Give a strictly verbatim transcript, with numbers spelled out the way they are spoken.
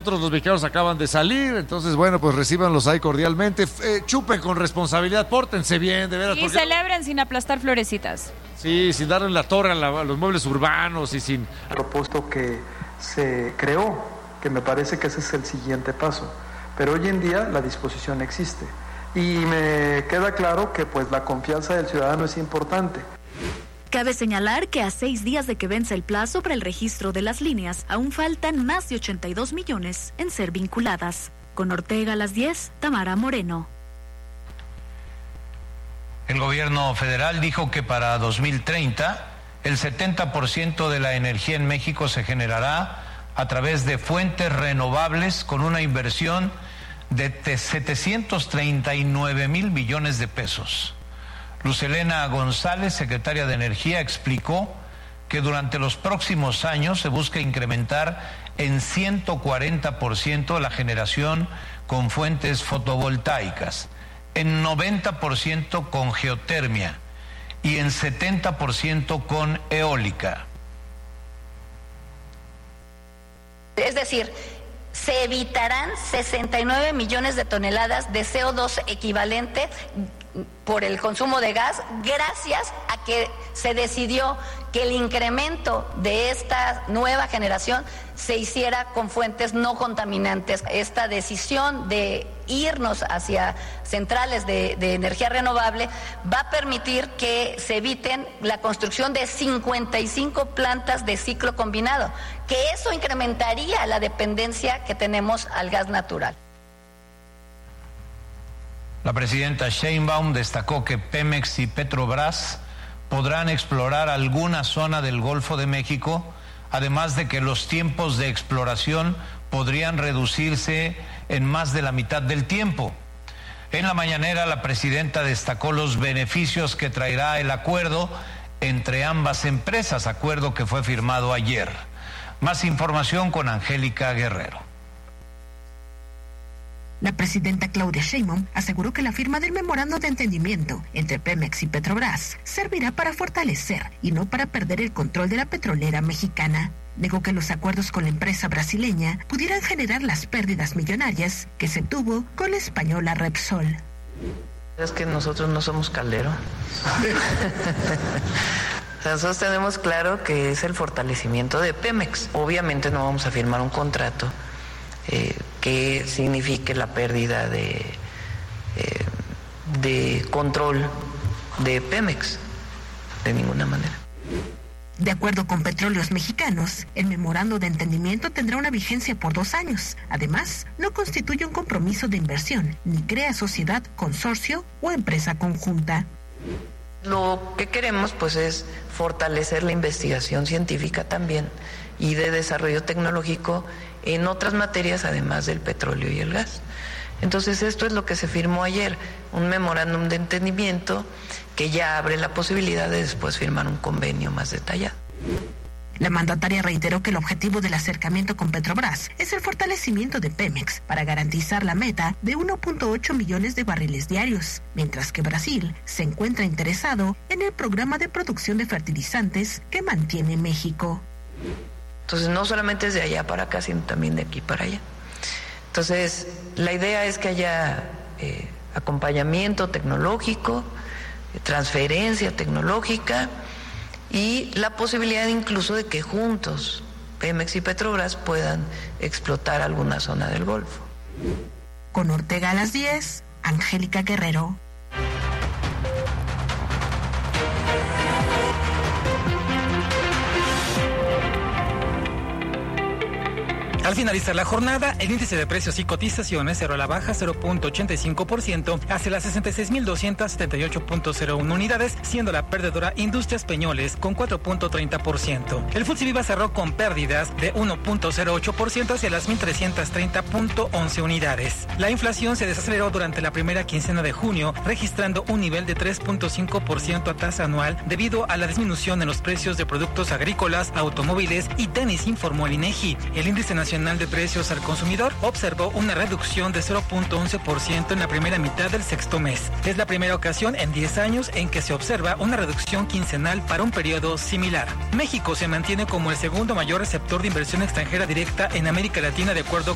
nosotros los mexicanos acaban de salir, entonces bueno, pues recíbanlos ahí cordialmente, eh, chupen con responsabilidad, pórtense bien, de veras. Y porque... celebren sin aplastar florecitas. Sí, sin darle la torre a, la, a los muebles urbanos y sin... El propuesto que se creó, que me parece que ese es el siguiente paso, pero hoy en día la disposición existe y me queda claro que pues la confianza del ciudadano es importante. Cabe señalar que a seis días de que vence el plazo para el registro de las líneas, aún faltan más de ochenta y dos millones en ser vinculadas. Con Ortega a las diez, Tamara Moreno. El gobierno federal dijo que para dos mil treinta el setenta por ciento de la energía en México se generará a través de fuentes renovables con una inversión de setecientos treinta y nueve mil millones de pesos. Luz Helena González, secretaria de Energía, explicó que durante los próximos años se busca incrementar en ciento cuarenta por ciento la generación con fuentes fotovoltaicas, en noventa por ciento con geotermia y en setenta por ciento con eólica. Es decir, se evitarán sesenta y nueve millones de toneladas de C O dos equivalente por el consumo de gas, gracias a que se decidió que el incremento de esta nueva generación se hiciera con fuentes no contaminantes. Esta decisión de irnos hacia centrales de, de energía renovable va a permitir que se eviten la construcción de cincuenta y cinco plantas de ciclo combinado, que eso incrementaría la dependencia que tenemos al gas natural. La presidenta Sheinbaum destacó que Pemex y Petrobras podrán explorar alguna zona del Golfo de México, además de que los tiempos de exploración podrían reducirse en más de la mitad del tiempo. En la mañanera, la presidenta destacó los beneficios que traerá el acuerdo entre ambas empresas, acuerdo que fue firmado ayer. Más información con Angélica Guerrero. La presidenta Claudia Sheinbaum aseguró que la firma del memorando de entendimiento entre Pemex y Petrobras servirá para fortalecer y no para perder el control de la petrolera mexicana. Negó que los acuerdos con la empresa brasileña pudieran generar las pérdidas millonarias que se tuvo con la española Repsol. Es que nosotros no somos Caldero. Nosotros tenemos claro que es el fortalecimiento de Pemex. Obviamente no vamos a firmar un contrato Eh, que signifique la pérdida de, eh, de control de Pemex, de ninguna manera. De acuerdo con Petróleos Mexicanos, el memorando de entendimiento tendrá una vigencia por dos años. Además, no constituye un compromiso de inversión, ni crea sociedad, consorcio o empresa conjunta. Lo que queremos, pues, es fortalecer la investigación científica también y de desarrollo tecnológico en otras materias además del petróleo y el gas. Entonces esto es lo que se firmó ayer, un memorándum de entendimiento que ya abre la posibilidad de después firmar un convenio más detallado. La mandataria reiteró que el objetivo del acercamiento con Petrobras es el fortalecimiento de Pemex para garantizar la meta de uno punto ocho millones de barriles diarios, mientras que Brasil se encuentra interesado en el programa de producción de fertilizantes que mantiene México. Entonces no solamente es de allá para acá, sino también de aquí para allá. Entonces la idea es que haya eh, acompañamiento tecnológico, transferencia tecnológica y la posibilidad incluso de que juntos Pemex y Petrobras puedan explotar alguna zona del Golfo. Con Ortega a las diez, Angélica Guerrero. Al finalizar la jornada, el índice de precios y cotizaciones cerró a la baja cero punto ochenta y cinco por ciento hacia las sesenta y seis mil doscientos setenta y ocho punto cero uno unidades, siendo la perdedora Industrias Peñoles con cuatro punto treinta por ciento. El Futsi Viva cerró con pérdidas de uno punto cero ocho por ciento hacia las mil trescientos treinta punto once unidades. La inflación se desaceleró durante la primera quincena de junio, registrando un nivel de tres punto cinco por ciento a tasa anual debido a la disminución en los precios de productos agrícolas, automóviles y tenis, informó el INEGI. El índice nacional de precios al consumidor observó una reducción de cero punto once por ciento en la primera mitad del sexto mes. Es la primera ocasión en diez años en que se observa una reducción quincenal para un periodo similar. México se mantiene como el segundo mayor receptor de inversión extranjera directa en América Latina de acuerdo